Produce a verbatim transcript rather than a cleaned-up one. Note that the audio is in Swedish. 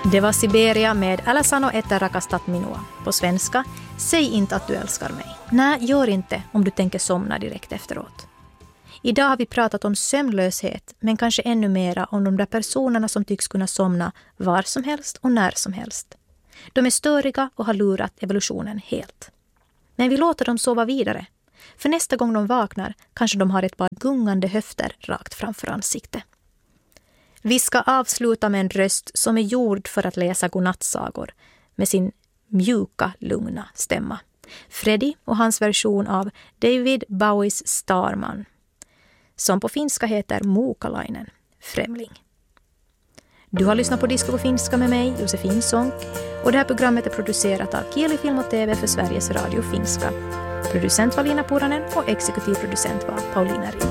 Det var Siberia med Älä sano että rakastat minua. På svenska, säg inte att du älskar mig. Nej, gör inte om du tänker somna direkt efteråt. Idag har vi pratat om sömnlöshet, men kanske ännu mera om de där personerna som tycks kunna somna var som helst och när som helst. De är störiga och har lurat evolutionen helt. Men vi låter dem sova vidare. För nästa gång de vaknar kanske de har ett par gungande höfter rakt framför ansiktet. Vi ska avsluta med en röst som är gjord för att läsa godnattsagor med sin mjuka, lugna stämma. Freddie och hans version av David Bowies Starman, som på finska heter Muukalainen, främling. Du har lyssnat på Disco på finska med mig, Josefin Sonck, och det här programmet är producerat av Kieli Film och T V för Sveriges Radio Finska. Producent var Lina Puranen och exekutiv producent var Paulina Ring.